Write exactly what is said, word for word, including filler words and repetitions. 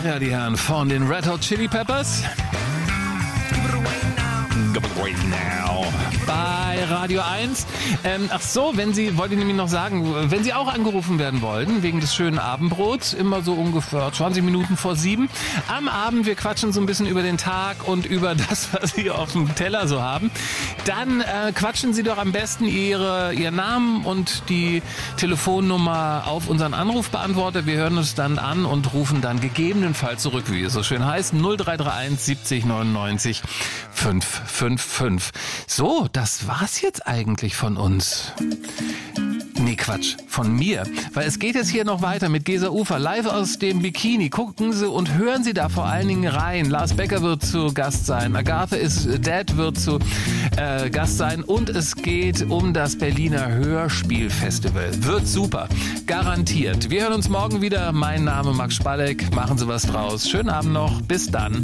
ja, die Herren von den Red Hot Chili Peppers. Bei Radio eins. Ähm, ach so, wenn Sie, wollte ich nämlich noch sagen, wenn Sie auch angerufen werden wollten, wegen des schönen Abendbrots, immer so ungefähr zwanzig Minuten vor sieben, am Abend, wir quatschen so ein bisschen über den Tag und über das, was Sie auf dem Teller so haben, dann äh, quatschen Sie doch am besten Ihre, Ihren Namen und die Telefonnummer auf unseren Anrufbeantworter. Wir hören uns dann an und rufen dann gegebenenfalls zurück, wie es so schön heißt, null drei drei eins siebzig neunundneunzig fünf fünf fünf. So, das war's jetzt eigentlich von uns. Nee, Quatsch, von mir. Weil es geht jetzt hier noch weiter mit Gesa Ufer, live aus dem Bikini. Gucken Sie und hören Sie da vor allen Dingen rein. Lars Becker wird zu Gast sein. Agathe is Dead wird zu äh, Gast sein. Und es geht um das Berliner Hörspielfestival. Wird super. Garantiert. Wir hören uns morgen wieder. Mein Name Max Spalleck. Machen Sie was draus. Schönen Abend noch. Bis dann.